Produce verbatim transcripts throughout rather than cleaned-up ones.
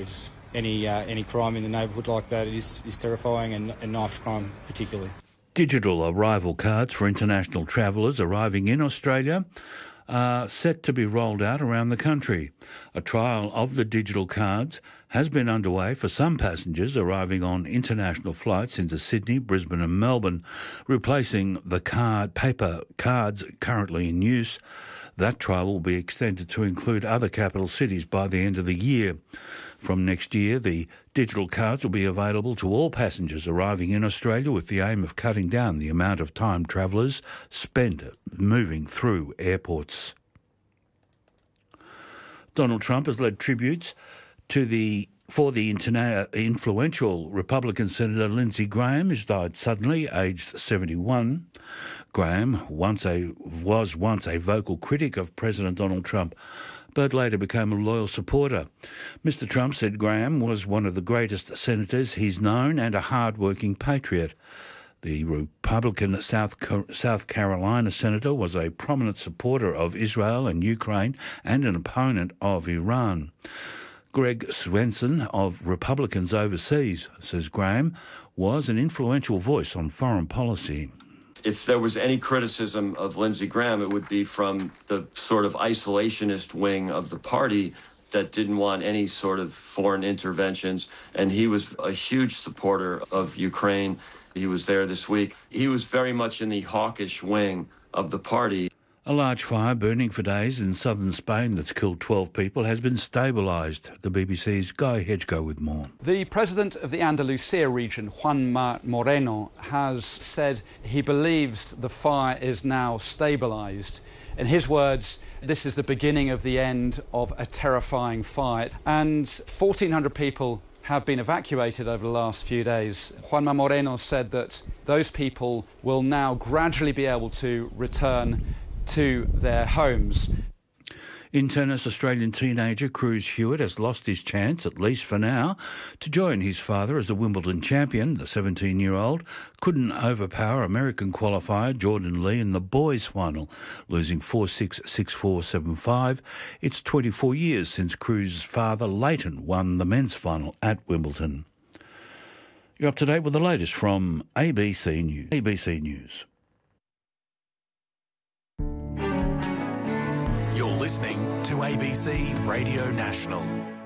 increase. Any uh, any crime in the neighbourhood like that is, is terrifying, and, and knife crime particularly. Digital arrival cards for international travellers arriving in Australia are set to be rolled out around the country. A trial of the digital cards has been underway for some passengers arriving on international flights into Sydney, Brisbane and Melbourne, replacing the card paper cards currently in use. That trial will be extended to include other capital cities by the end of the year. From next year, the digital cards will be available to all passengers arriving in Australia, with the aim of cutting down the amount of time travellers spend moving through airports. Donald Trump has led tributes to the for the interna- influential Republican Senator Lindsey Graham, who's died suddenly, aged seventy-one. Graham once a, was once a vocal critic of President Donald Trump, but later became a loyal supporter. Mister Trump said Graham was one of the greatest senators he's known and a hard-working patriot. The Republican South South Carolina senator was a prominent supporter of Israel and Ukraine and an opponent of Iran. Greg Swenson of Republicans Overseas says Graham was an influential voice on foreign policy. If there was any criticism of Lindsey Graham, it would be from the sort of isolationist wing of the party that didn't want any sort of foreign interventions. And he was a huge supporter of Ukraine. He was there this week. He was very much in the hawkish wing of the party. A large fire burning for days in southern Spain that's killed twelve people has been stabilised. The B B C's Guy Hedgecoe with more. The president of the Andalusia region, Juanma Moreno, has said he believes the fire is now stabilised. In his words, this is the beginning of the end of a terrifying fight. And fourteen hundred people have been evacuated over the last few days. Juanma Moreno said that those people will now gradually be able to return to their homes. In tennis, Australian teenager Cruz Hewitt has lost his chance, at least for now, to join his father as a Wimbledon champion. The seventeen-year-old couldn't overpower American qualifier Jordan Lee in the boys' final, losing four six, six four, seven five. It's twenty-four years since Cruz's father, Leighton, won the men's final at Wimbledon. You're up to date with the latest from A B C News. A B C News. You're listening to A B C Radio National.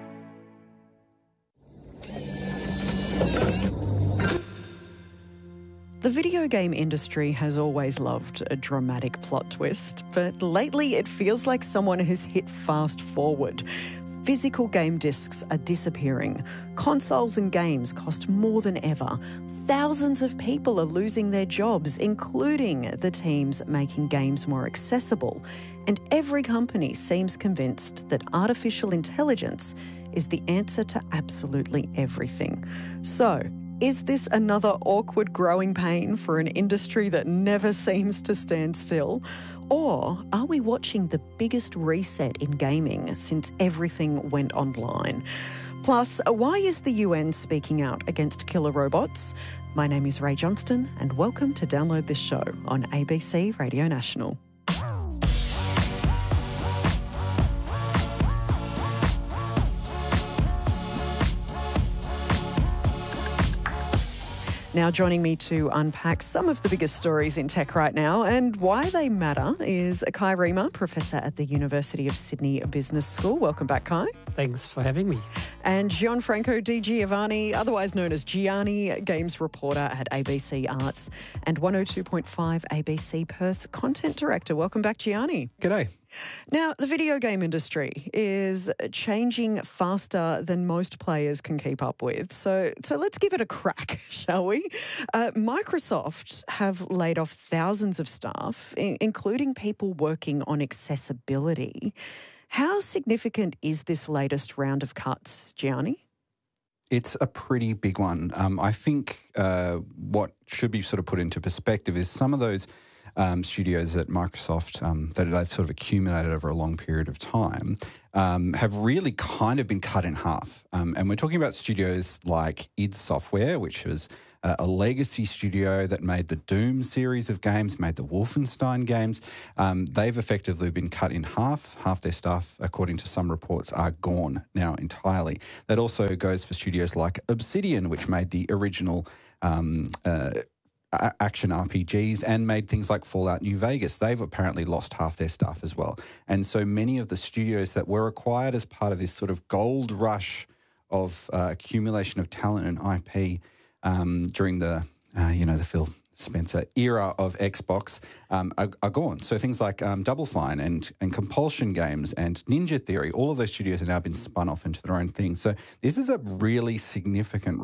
The video game industry has always loved a dramatic plot twist, but lately it feels like someone has hit fast forward. Physical game discs are disappearing. Consoles and games cost more than ever. Thousands of people are losing their jobs, including the teams making games more accessible. And every company seems convinced that artificial intelligence is the answer to absolutely everything. So, is this another awkward growing pain for an industry that never seems to stand still? Or are we watching the biggest reset in gaming since everything went online? Plus, why is the U N speaking out against killer robots? My name is Ray Johnston, and welcome to Download This Show on A B C Radio National. Now joining me to unpack some of the biggest stories in tech right now and why they matter is Kai Riemer, Professor at the University of Sydney Business School. Welcome back, Kai. Thanks for having me. And Gianfranco Di Giovanni, otherwise known as Gianni, Games Reporter at A B C Arts and one oh two point five A B C Perth Content Director. Welcome back, Gianni. G'day. Now, the video game industry is changing faster than most players can keep up with. So so let's give it a crack, shall we? Uh, Microsoft have laid off thousands of staff, I- including people working on accessibility. How significant is this latest round of cuts, Gianni? It's a pretty big one. Um, I think uh, what should be sort of put into perspective is some of those um, studios at Microsoft um, that they've sort of accumulated over a long period of time um, have really kind of been cut in half. Um, and we're talking about studios like id Software, which was uh, a legacy studio that made the Doom series of games, made the Wolfenstein games. Um, they've effectively been cut in half. Half their staff, according to some reports, are gone now entirely. That also goes for studios like Obsidian, which made the original um, uh, action R P Gs and made things like Fallout New Vegas. They've apparently lost half their staff as well. And so many of the studios that were acquired as part of this sort of gold rush of uh, accumulation of talent and I P um, during the, uh, you know, the Phil Spencer era of Xbox um, are, are gone. So things like um, Double Fine and, and Compulsion Games and Ninja Theory, all of those studios have now been spun off into their own thing. So this is a really significant